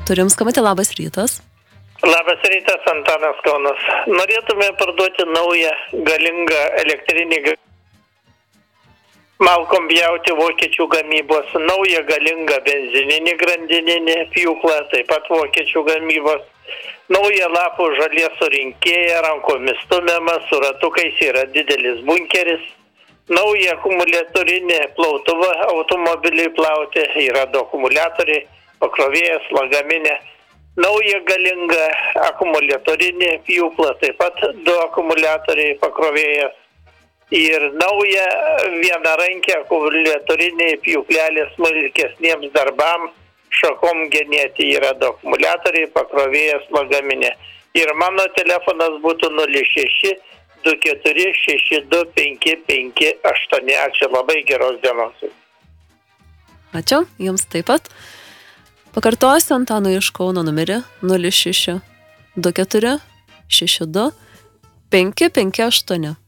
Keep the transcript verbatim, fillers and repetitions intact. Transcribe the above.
Turim skambutį, labas rytas. Labas rytas, Antanas Kaunas. Norėtume parduoti naują galingą elektrinį malkom pjauti vokiečių gamybos, naują galingą benzininį grandininį pjūklą, taip pat vokiečių gamybos, naują lapų žalė surinkėją, rankomis stumiamą, su ratukais yra didelis bunkeris, naują akumuliatorinį plautuvą automobiliui plauti, yra du akumuliatoriai, pakrovėjas, lagaminė, naują galingą akumuliatorinį pjūklą, taip pat du akumuliatoriai, pakrovėjas ir naują vienarankę akumuliatorinį pjūklelį smulkesniems darbam, šakom genėti, yra du akumuliatoriai, pakrovėjas, lagaminė. Ir mano telefonas būtų nulis šeši du keturi šeši du penki penki aštuoni. Ačiū, labai geros dienos. Ačiū, jums taip pat. Pakartosiu Antanui iš Kauno numerį nulis šeši du keturi šeši du penki penki aštuoni.